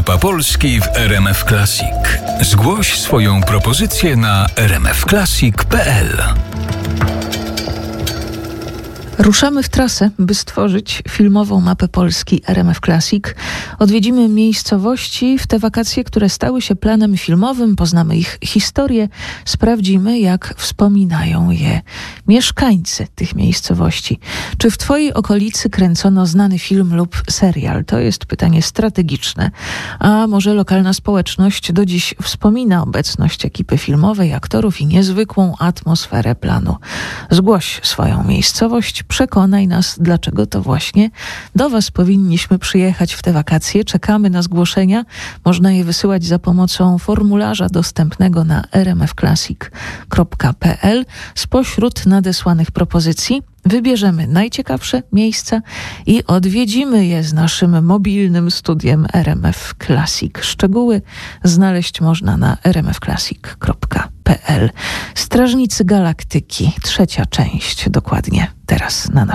Mapa Polski w RMF Classic. Zgłoś swoją propozycję na rmfclassic.pl. Ruszamy w trasę, by stworzyć filmową mapę Polski RMF Classic. Odwiedzimy miejscowości w te wakacje, które stały się planem filmowym, poznamy ich historię, sprawdzimy, jak wspominają je mieszkańcy tych miejscowości. Czy w Twojej okolicy kręcono znany film lub serial? To jest pytanie strategiczne. A może lokalna społeczność do dziś wspomina obecność ekipy filmowej, aktorów i niezwykłą atmosferę planu? Zgłoś swoją miejscowość, przekonaj nas, dlaczego to właśnie do Was powinniśmy przyjechać w te wakacje. Czekamy na zgłoszenia. Można je wysyłać za pomocą formularza dostępnego na rmfclassic.pl. Spośród nadesłanych propozycji wybierzemy najciekawsze miejsca i odwiedzimy je z naszym mobilnym studiem RMF Classic. Szczegóły znaleźć można na rmfclassic.pl. Strażnicy Galaktyki, 3. część, dokładnie teraz na naszym